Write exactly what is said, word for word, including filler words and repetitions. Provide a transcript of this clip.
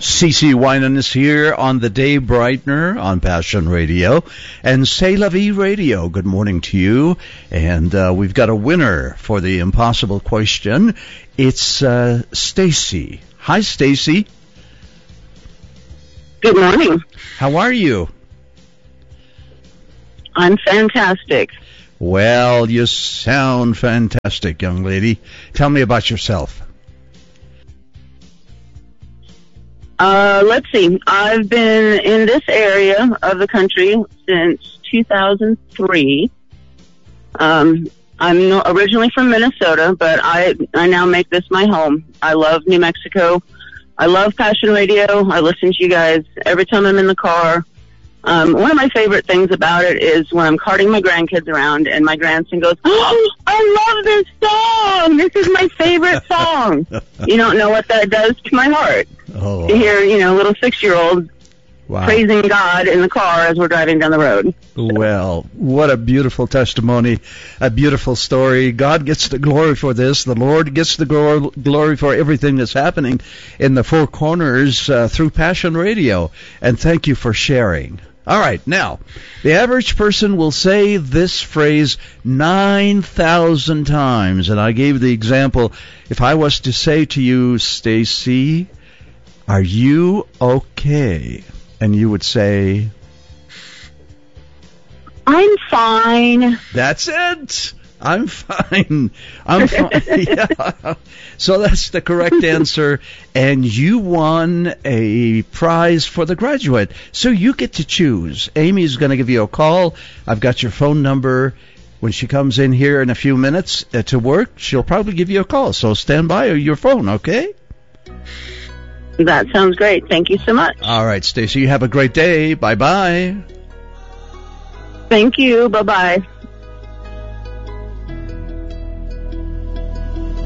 CeCe Winan is here on the Day Brightener on Passion Radio and C'est La Vie Radio. Good morning to you. And uh, we've got a winner for the impossible question. It's uh, Stacy. Hi, Stacy. Good morning. How are you? I'm fantastic. Well, you sound fantastic, young lady. Tell me about yourself. Uh, let's see. I've been in this area of the country since two thousand three. Um, I'm no, originally from Minnesota, but I I now make this my home. I love New Mexico. I love Passion Radio. I listen to you guys every time I'm in the car. Um, one of my favorite things about it is when I'm carting my grandkids around and my grandson goes, "Oh, I love this song. This is my favorite song." You don't know what that does to my heart. Oh, To hear, you know, little six-year-olds wow. praising God in the car as we're driving down the road. Well, what a beautiful testimony, a beautiful story. God gets the glory for this. The Lord gets the glor- glory for everything that's happening in the Four Corners uh, through Passion Radio. And thank you for sharing. All right, now, the average person will say this phrase nine thousand times. And I gave the example, if I was to say to you, Stacy, are you okay? And you would say, I'm fine. that's it. I'm fine. I'm fine. Yeah. So that's the correct answer. And you won a prize for the graduate. So you get to choose. Amy's going to give you a call. I've got your phone number. When she comes in here in a few minutes uh, to work, she'll probably give you a call. So stand by your phone, okay? That sounds great. Thank you so much. All right, Stacy, you have a great day. Bye-bye. Thank you. Bye-bye.